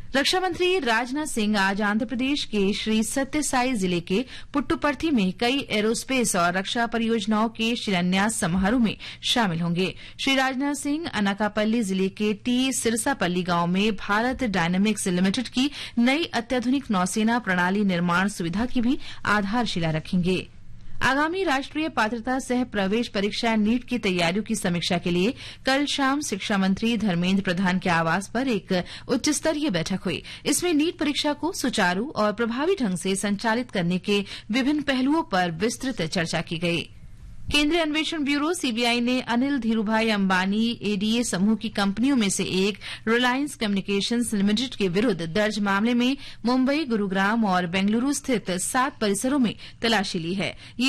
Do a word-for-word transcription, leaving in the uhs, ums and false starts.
रक्षा मंत्री राजनाथ सिंह आज आंध्र प्रदेश के श्री सत्यसाई जिले के पुट्टुपर्थी में कई एरोस्पेस और रक्षा परियोजनाओं के शिलान्यास समारोह में शामिल होंगे। श्री राजनाथ सिंह अनाकापल्ली जिले के टी सिरसापल्ली गांव में भारत डायनामिक्स लिमिटेड की नई अत्याधुनिक नौसेना प्रणाली निर्माण सुविधा की भी आधारशिला रखेंगे। आगामी राष्ट्रीय पात्रता सह प्रवेश परीक्षा नीट की तैयारियों की समीक्षा के लिए कल शाम शिक्षा मंत्री धर्मेंद्र प्रधान के आवास पर एक उच्च स्तरीय बैठक हुई। इसमें नीट परीक्षा को सुचारू और प्रभावी ढंग से संचालित करने के विभिन्न पहलुओं पर विस्तृत चर्चा की गई। केंद्रीय अन्वेषण ब्यूरो सीबीआई ने अनिल धीरूभाई अंबानी एडीए समूह की कंपनियों में से एक रिलायंस कम्युनिकेशंस लिमिटेड के विरुद्ध दर्ज मामले में मुंबई, गुरुग्राम और बेंगलुरु स्थित सात परिसरों में तलाशी ली है।